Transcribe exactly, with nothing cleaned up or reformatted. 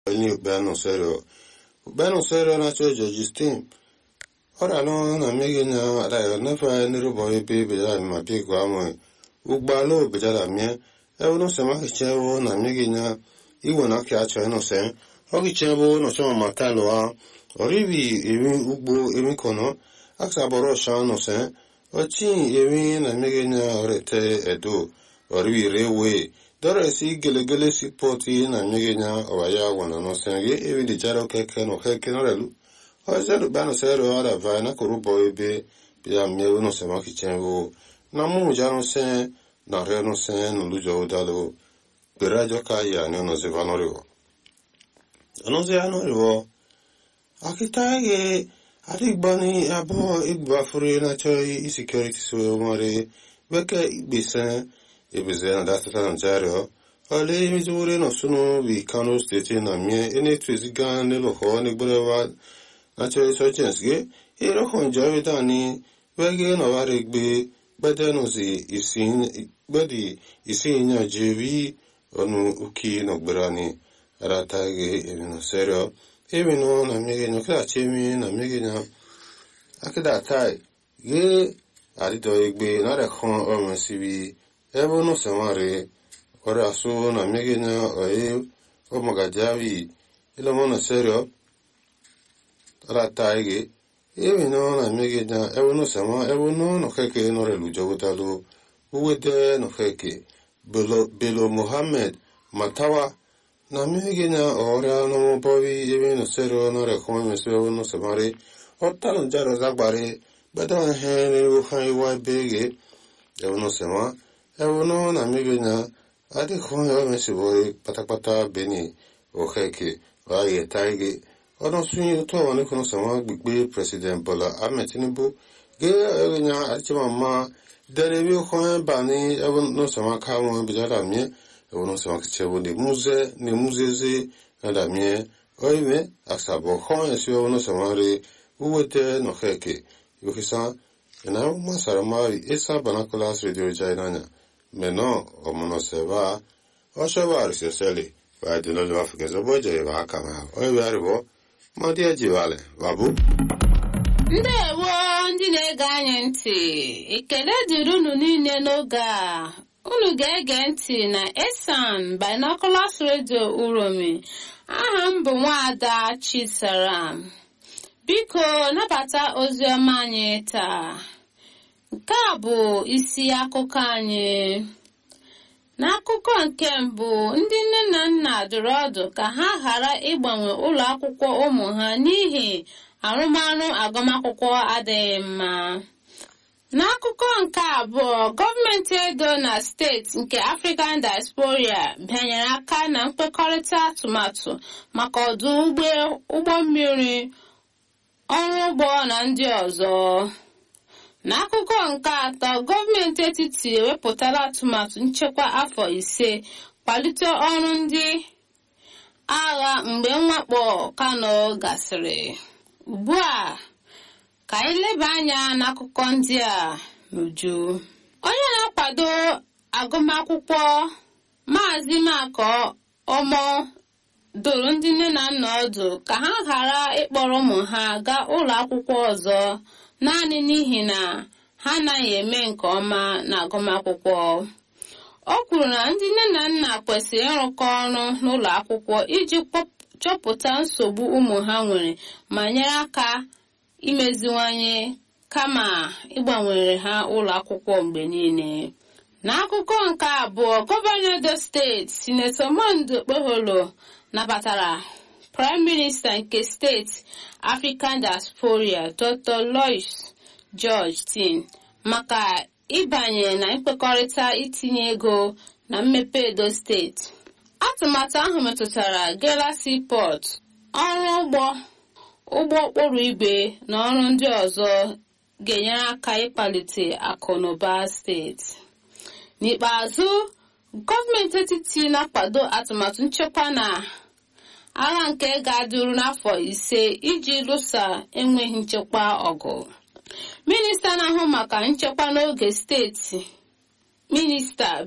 Ni bano serio. Bano serio na cho Justin. Ora no na mege na da na fa ni ro boy be be da ma pe kwa mo. Ugba lo be da mi. E uno se ma che c'è na mege na iwo na che c'è no se. O che c'è bo no so ma ta lo a. Orivi e ugbo e mi kono. Aksa boro sha no se. O chi e mi na mege na rete edo. Orivi rewe. Dore si gele gele si poti na mege na o ya wona no se ge e di jaro ke ke no ke ke no relu. O zero bano zero ara va na korubo ebe bia me no se ma ki chenwo. Na mu jaro se na re no se no lujo dalo. Berajo ka ya no no se vanorivo. No se anorivo. Akita ge ari bani abo igba furi na choi security so mare beke ibisen ibisen da sta na jaro. Ale mizure no sono vi Kano State na mie ene twiziga ne lo ho ne gbrewa na cho so chensge e ro kon jawe tani wege no ware gbe bede no si isin bedi isin nya jevi onu uki no gbrani ratage e no serio e no na mie no kla chemi na mie na akida tai ge ari do egbe na re kon o mo sibi e bo no samare ora su na mie na o o magajavi ilo mo na serio Rataige, even no na mege na ever no sama, ever no no heke no relujo uwede no heke, Belo Belo Mohammed, Matawa, na mege na ora no bovi, even no sero no recome so no samare, or talon jaro zagbare, but on hen will high white bege, ever no sama, ever no na mege na, I think home boy, patapata beni, o heke, vaye taige. Ono sunyi to wani kono sama gbigbe President Bola Ahmed Tinubu ge nya archima ma derebi ko bani ewo no sama ka mo bijala mi ewo no sama kichewo de muze ne muzeze na da mi oime asabo ko esi ewo no sama re uwete no heke yokisa na ma sara ma esa banakola radio jainanya meno omono seba o shawari seseli wa de no le afike zo boje ba kama oime aribo Madia Jivale, Babu. Ndewo ndị na-ege anyị ntị ekele dịrị unu niile n'oge a unu ga-ege ntị na Esan Binoculars Radio Uromi. Aha m bụ Nwaada Chisara. Biko nabata ozi ọma anyị taa. Nke a bụ isi akụkọ anyị. N'akụkọ nke mbụ, ndị nne na nna dụrụ ọdụ ka ha ghara ịgbanwe ụlọ akwụkwọ ụmụ ha n'ihi arụmarụ agụmakwụkwọ adịghị mma. N'akụkọ nke abụọ, gọọmenti Edo na steeti nke African Diaspora bịanyere aka na mkpekọrịta atụmatụ maka ọdụ ụgbọ mmiri, ọrụ ugbo na ndị ọzọ. N'akụkọ nke atọ, gọọmenti etiti ewepụtala atụmatụ nchekwa afọ ise kwalite ọrụ ndị agha mgbe mwakpo Kano gasịrị. Ugbu a, ka anyị leba anya n'akụkọ ndị a n'uju. Onye na-akwado agụmakwụkwọ Maazị Mako Omo doro ndị nne na nna ọdụ ka ha ghara ịkpọrọ ụmụ ha gaa ụlọ akwụkwọ ọzọ naanị n'ihi na ha anaghị eme nke ọma n'agụmakwụkwọ. O kwuru na ndị nne na nna kwesịrị ịrụkọ ọrụ n'ụlọ akwụkwọ iji chọpụta nsogbu ụmụ ha nwere ma nyere aka imeziwanye kama ịgbanwere ha ụlọ akwụkwọ mgbe niile. N'akụkọ nke abụọ, gọvanọ Edo steeti Sinetọ Monday Okpeholo nabatara Prime Minister nke steeti African Diaspora Doctor Lois George Tin maka ịbanye na mkpekọrịta itinye ego na mmepe Edo steeti. Atụmatụ ahụ metụtara Gela Seaport, ọrụ ụgbọ ụgbọ okporo igwe na ọrụ ndị ọzọ ga-enyere aka ịkwalite akụ na ụba steeti. N'ikpeazụ, gọọmenti etiti na-akwado atụmatụ nchekwa na agha nke ga-adịru n'afọ ise iji lụsa enweghị nchekwa ọgụ. Minista na-ahụ maka nchekwa n'oge steeti, Minista